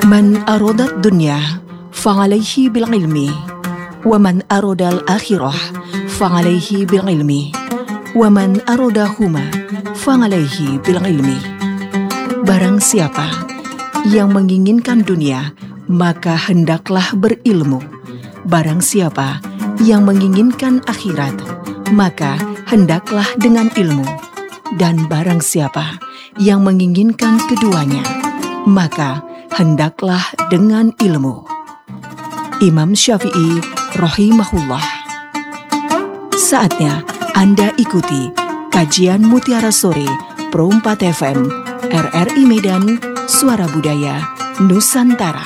من أراد الدنيا فعليه بالعلم ومن أراد الآخرة فعليه بالعلم ومن أرادهما فعليه بالعلم. Barang siapa yang menginginkan dunia, maka hendaklah berilmu. Barang siapa yang menginginkan akhirat, maka hendaklah dengan ilmu. Dan barang siapa yang menginginkan keduanya, maka hendaklah dengan ilmu. Imam Syafi'i rahimahullah. Saatnya Anda ikuti kajian Mutiara Sore Pro 4 FM RRI Medan, Suara Budaya Nusantara.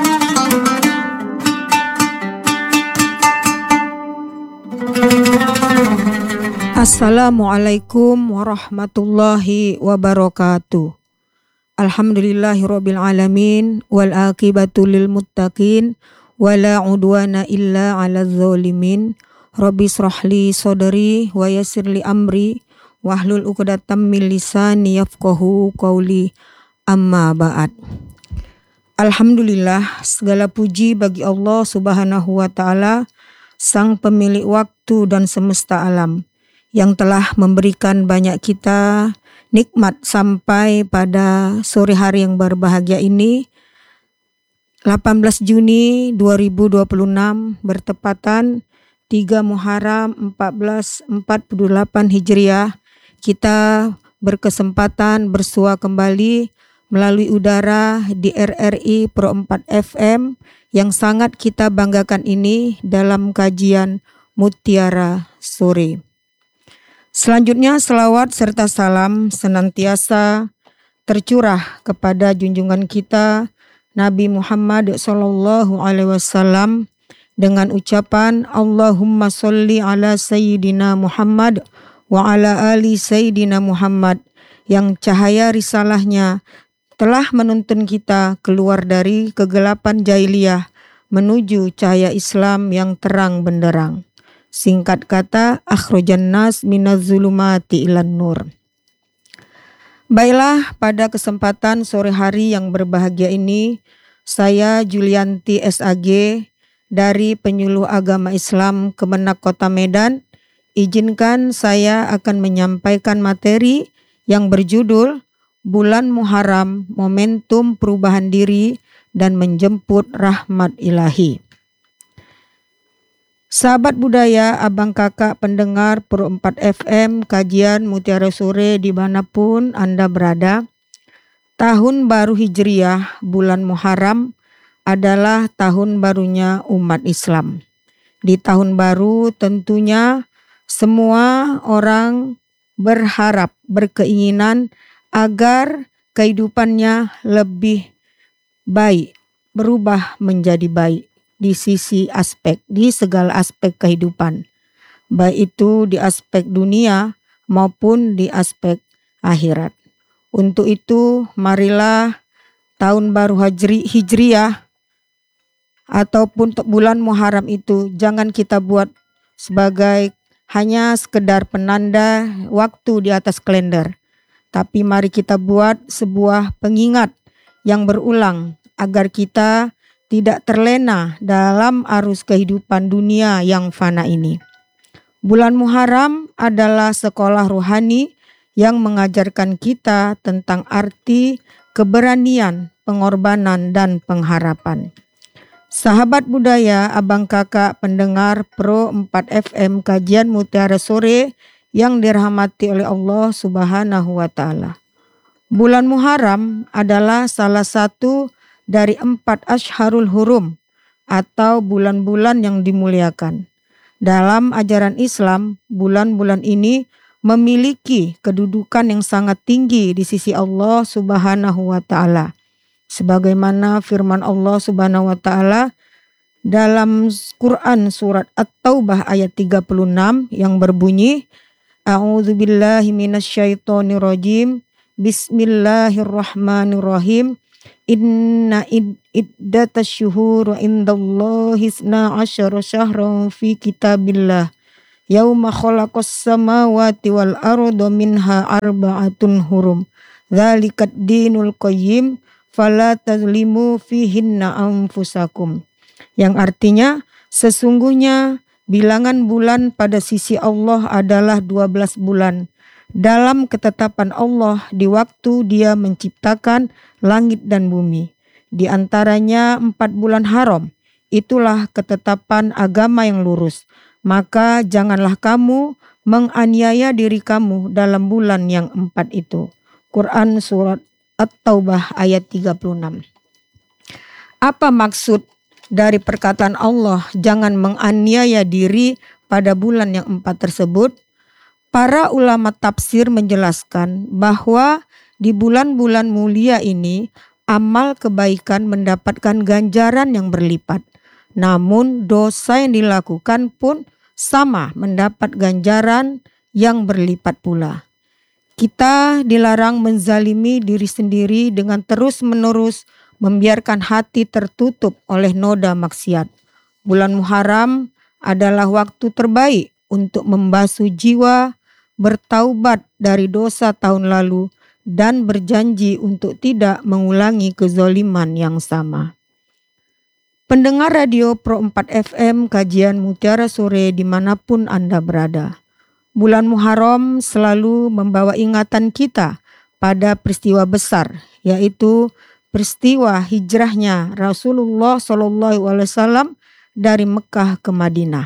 Assalamualaikum warahmatullahi wabarakatuh. Alhamdulillahirabbil alamin wal aqibatu lil muttaqin wala udwana illa 'alal zalimin. Rabbi shrahli sadri wa yassirli amri wahlul 'uqdatam min lisani yafqahu qauli. Amma ba'd. Alhamdulillah, segala puji bagi Allah Subhanahu wa taala, Sang pemilik waktu dan semesta alam, yang telah memberikan banyak kita nikmat sampai pada sore hari yang berbahagia ini, 18 Juni 2026 bertepatan 3 Muharram 1448 Hijriah. Kita berkesempatan bersua kembali melalui udara di RRI Pro 4 FM yang sangat kita banggakan ini dalam kajian Mutiara Sore. Selanjutnya selawat serta salam senantiasa tercurah kepada junjungan kita Nabi Muhammad SAW dengan ucapan Allahumma sholli ala Sayyidina Muhammad wa ala ali Sayyidina Muhammad, yang cahaya risalahnya telah menuntun kita keluar dari kegelapan jahiliyah menuju cahaya Islam yang terang benderang. Singkat kata, akhrajan nas minaz zulumati ilan nur. Baiklah, pada kesempatan sore hari yang berbahagia ini, saya Julianti SAG dari Penyuluh Agama Islam Kemenak Kota Medan, izinkan saya akan menyampaikan materi yang berjudul Bulan Muharram, Momentum Perubahan Diri dan Menjemput Rahmat Ilahi. Sahabat budaya, abang kakak pendengar Pro 4 FM, kajian Mutiara Sore dimanapun Anda berada, tahun baru Hijriah bulan Muharram adalah tahun barunya umat Islam. Di tahun baru tentunya semua orang berharap, berkeinginan agar kehidupannya lebih baik, berubah menjadi baik. Di segala aspek kehidupan, baik itu di aspek dunia maupun di aspek akhirat. Untuk itu, marilah tahun baru Hijriah ataupun bulan Muharram itu jangan kita buat sebagai hanya sekedar penanda waktu di atas kalender, tapi mari kita buat sebuah pengingat yang berulang agar kita tidak terlena dalam arus kehidupan dunia yang fana ini. Bulan Muharram adalah sekolah rohani yang mengajarkan kita tentang arti keberanian, pengorbanan, dan pengharapan. Sahabat budaya, abang kakak pendengar Pro 4 FM kajian Mutiara Sore yang dirahmati oleh Allah Subhanahu wa taala. Bulan Muharram adalah salah satu dari 4 Ashharul Hurum atau bulan-bulan yang dimuliakan. Dalam ajaran Islam, bulan-bulan ini memiliki kedudukan yang sangat tinggi di sisi Allah Subhanahu wa taala. Sebagaimana firman Allah Subhanahu wa taala dalam Quran surat At-Taubah ayat 36 yang berbunyi, A'udzubillahi minasyaitonirrajim. Bismillahirrahmanirrahim. Inna iddatasyuhur indallahi 12 syahran fi kitabillah yauma khalaqas samawati wal arda minha arba'atun hurum dzalikat dinul qayyim fala tazlimu fihinna anfusakum. Yang artinya, sesungguhnya bilangan bulan pada sisi Allah adalah 12 bulan dalam ketetapan Allah di waktu Dia menciptakan langit dan bumi. Di antaranya 4 bulan haram. Itulah ketetapan agama yang lurus. Maka janganlah kamu menganiaya diri kamu dalam bulan yang 4 itu. Quran surat At-Taubah ayat 36. Apa maksud dari perkataan Allah jangan menganiaya diri pada bulan yang 4 tersebut? Para ulama tafsir menjelaskan bahwa di bulan-bulan mulia ini amal kebaikan mendapatkan ganjaran yang berlipat. Namun dosa yang dilakukan pun sama mendapat ganjaran yang berlipat pula. Kita dilarang menzalimi diri sendiri dengan terus-menerus membiarkan hati tertutup oleh noda maksiat. Bulan Muharram adalah waktu terbaik untuk membasuh jiwa, bertaubat dari dosa tahun lalu, dan berjanji untuk tidak mengulangi kezaliman yang sama. Pendengar radio Pro 4 FM kajian Mutiara Sore dimanapun Anda berada. Bulan Muharram selalu membawa ingatan kita pada peristiwa besar, yaitu peristiwa hijrahnya Rasulullah SAW dari Mekah ke Madinah.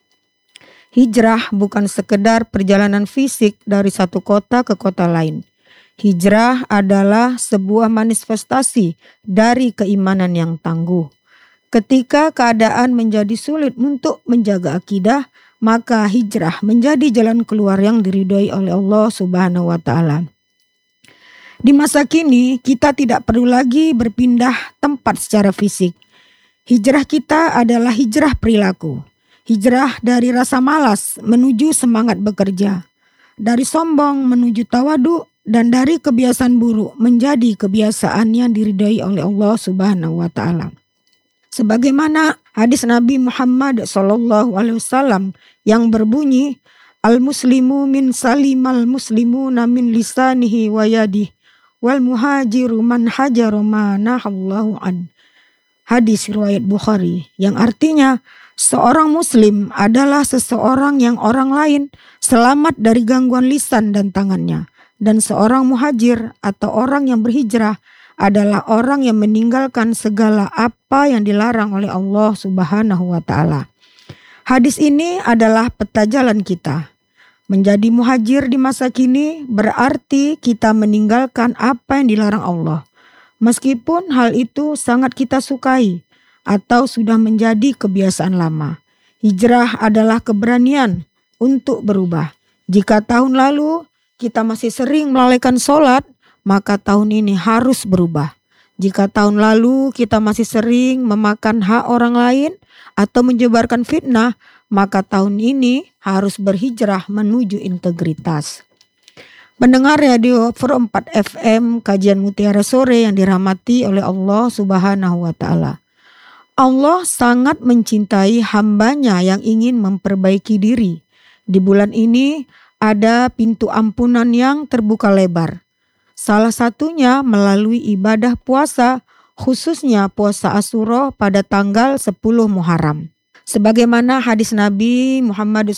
Hijrah bukan sekedar perjalanan fisik dari satu kota ke kota lain. Hijrah adalah sebuah manifestasi dari keimanan yang tangguh. Ketika keadaan menjadi sulit untuk menjaga akidah, maka hijrah menjadi jalan keluar yang diridhoi oleh Allah Subhanahu wa Ta'ala. Di masa kini, kita tidak perlu lagi berpindah tempat secara fisik. Hijrah kita adalah hijrah perilaku. Hijrah dari rasa malas menuju semangat bekerja. Dari sombong menuju tawadu, dan dari kebiasaan buruk menjadi kebiasaan yang diridhai oleh Allah Subhanahu wa Ta'ala. Sebagaimana hadis Nabi Muhammad SAW yang berbunyi, Al-muslimu min salimal muslimuna min lisanihi wa yadihi, wal muhajiru man hajara ma nahallahu an. Hadis riwayat Bukhari, yang artinya seorang muslim adalah seseorang yang orang lain selamat dari gangguan lisan dan tangannya. Dan seorang muhajir atau orang yang berhijrah adalah orang yang meninggalkan segala apa yang dilarang oleh Allah Subhanahu wa Ta'ala. Hadis ini adalah peta jalan kita. Menjadi muhajir di masa kini berarti kita meninggalkan apa yang dilarang Allah. Meskipun hal itu sangat kita sukai atau sudah menjadi kebiasaan lama. Hijrah adalah keberanian untuk berubah. Jika tahun lalu kita masih sering melalaikan sholat, maka tahun ini harus berubah. Jika tahun lalu kita masih sering memakan hak orang lain atau menyebarkan fitnah, maka tahun ini harus berhijrah menuju integritas. Pendengar radio Pro 4 FM kajian Mutiara Sore yang dirahmati oleh Allah Subhanahu wa Ta'ala. Allah sangat mencintai hambanya yang ingin memperbaiki diri. Di bulan ini ada pintu ampunan yang terbuka lebar. Salah satunya melalui ibadah puasa, khususnya puasa Asyura pada tanggal 10 Muharram. Sebagaimana hadis Nabi Muhammad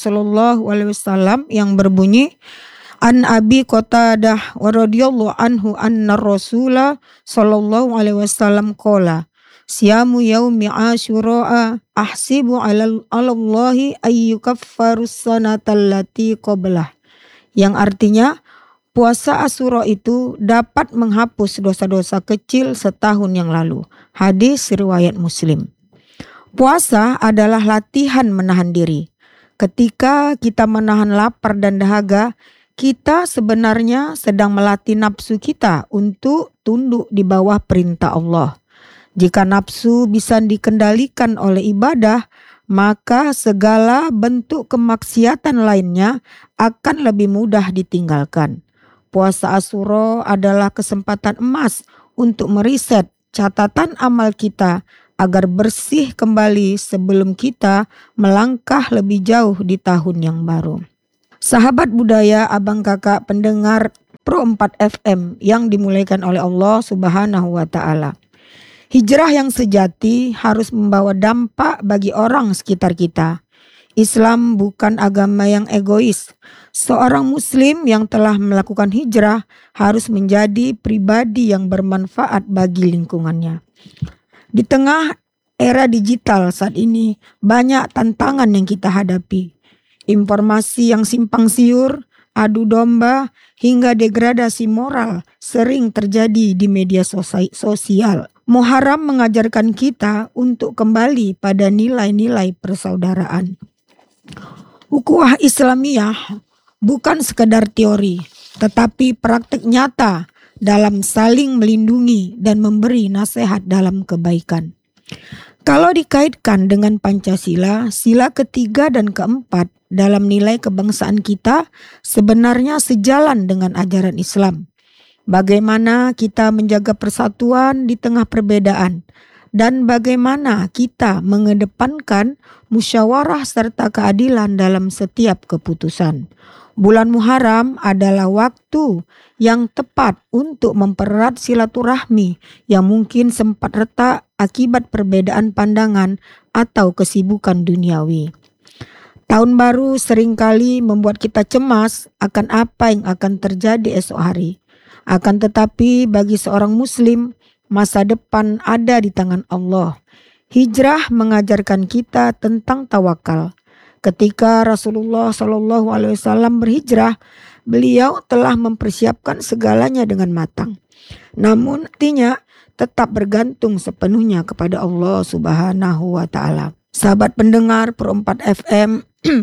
SAW yang berbunyi, An Abi Qatadah wa radhiyallahu anhu anna Rasulullah sallallahu alaihi wasallam qala, siyamu yaumi Asyura ahsibu 'ala Allahi ayyukaffarus sanatal lati qablah. Yang artinya, puasa Asyura itu dapat menghapus dosa-dosa kecil setahun yang lalu. Hadis riwayat Muslim. Puasa adalah latihan menahan diri. Ketika kita menahan lapar dan dahaga, kita sebenarnya sedang melatih nafsu kita untuk tunduk di bawah perintah Allah. Jika nafsu bisa dikendalikan oleh ibadah, maka segala bentuk kemaksiatan lainnya akan lebih mudah ditinggalkan. Puasa Asyura adalah kesempatan emas untuk meriset catatan amal kita agar bersih kembali sebelum kita melangkah lebih jauh di tahun yang baru. Sahabat budaya, abang kakak pendengar Pro 4 FM yang dimulaikan oleh Allah Subhanahu wa Ta'ala. Hijrah yang sejati harus membawa dampak bagi orang sekitar kita. Islam bukan agama yang egois. Seorang Muslim yang telah melakukan hijrah harus menjadi pribadi yang bermanfaat bagi lingkungannya. Di tengah era digital saat ini, banyak tantangan yang kita hadapi. Informasi yang simpang siur, adu domba, hingga degradasi moral sering terjadi di media sosial. Muharram mengajarkan kita untuk kembali pada nilai-nilai persaudaraan. Ukhuwah Islamiyah bukan sekedar teori, tetapi praktik nyata dalam saling melindungi dan memberi nasihat dalam kebaikan. Kalau dikaitkan dengan Pancasila, sila ketiga dan keempat dalam nilai kebangsaan kita sebenarnya sejalan dengan ajaran Islam. Bagaimana kita menjaga persatuan di tengah perbedaan dan bagaimana kita mengedepankan musyawarah serta keadilan dalam setiap keputusan. Bulan Muharram adalah waktu yang tepat untuk mempererat silaturahmi yang mungkin sempat retak akibat perbedaan pandangan atau kesibukan duniawi. Tahun baru seringkali membuat kita cemas akan apa yang akan terjadi esok hari. Akan tetapi bagi seorang Muslim, masa depan ada di tangan Allah. Hijrah mengajarkan kita tentang tawakal. Ketika Rasulullah SAW berhijrah, beliau telah mempersiapkan segalanya dengan matang. Namun artinya tetap bergantung sepenuhnya kepada Allah Subhanahu wa Ta'ala. Sahabat pendengar Pro 4 FM,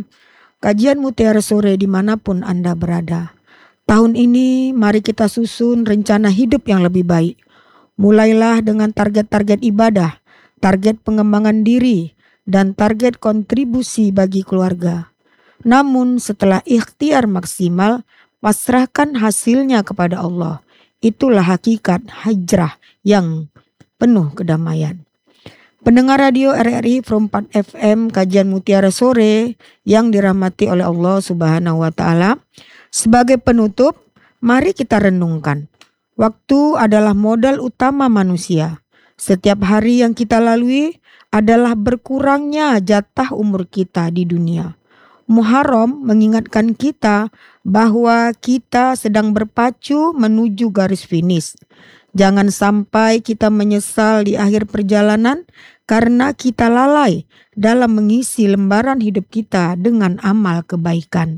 kajian Mutiara Sore dimanapun Anda berada. Tahun ini mari kita susun rencana hidup yang lebih baik. Mulailah dengan target-target ibadah, target pengembangan diri, dan target kontribusi bagi keluarga. Namun setelah ikhtiar maksimal, pasrahkan hasilnya kepada Allah. Itulah hakikat hijrah yang penuh kedamaian. Pendengar radio RRI Pro 4 FM kajian Mutiara Sore yang dirahmati oleh Allah Subhanahu wa Ta'ala. Sebagai penutup, mari kita renungkan. Waktu adalah modal utama manusia. Setiap hari yang kita lalui adalah berkurangnya jatah umur kita di dunia. Muharram mengingatkan kita bahwa kita sedang berpacu menuju garis finish. Jangan sampai kita menyesal di akhir perjalanan karena kita lalai dalam mengisi lembaran hidup kita dengan amal kebaikan.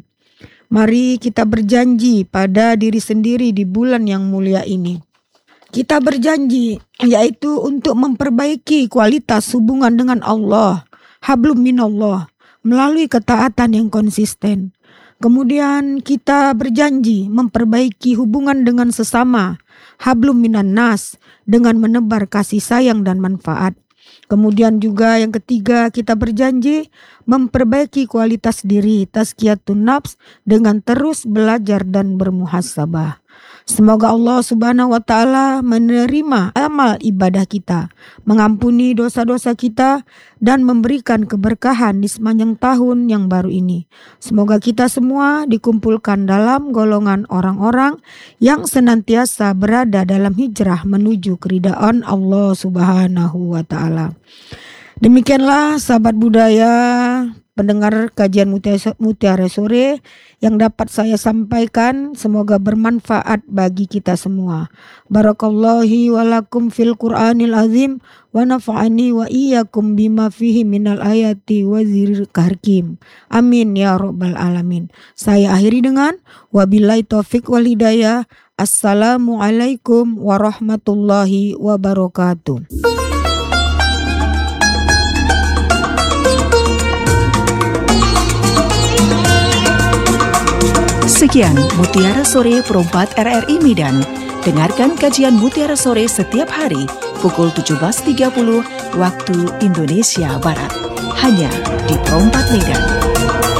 Mari kita berjanji pada diri sendiri di bulan yang mulia ini. Kita berjanji yaitu untuk memperbaiki kualitas hubungan dengan Allah, hablum minallah, melalui ketaatan yang konsisten. Kemudian kita berjanji memperbaiki hubungan dengan sesama, hablum minan nas, dengan menebar kasih sayang dan manfaat. Kemudian juga yang ketiga, kita berjanji memperbaiki kualitas diri, tazkiyatun nafs, dengan terus belajar dan bermuhasabah. Semoga Allah Subhanahu wa Ta'ala menerima amal ibadah kita, mengampuni dosa-dosa kita, dan memberikan keberkahan di sepanjang tahun yang baru ini. Semoga kita semua dikumpulkan dalam golongan orang-orang yang senantiasa berada dalam hijrah menuju keridaan Allah Subhanahu wa Ta'ala. Demikianlah sahabat budaya, pendengar kajian Mutiara Sore yang dapat saya sampaikan, semoga bermanfaat bagi kita semua. Barakallahu walakum fil Qur'anil azim wa nafa'ani wa iyyakum bima fihi minal ayati wa zikril hakim. Amin ya rabbal alamin. Saya akhiri dengan wabillahi taufik wal hidayah. Assalamualaikum warahmatullahi wabarakatuh. Sekian Mutiara Sore Pro 4 RRI Medan. Dengarkan kajian Mutiara Sore setiap hari pukul 17.30 waktu Indonesia Barat. Hanya di Pro 4 Medan.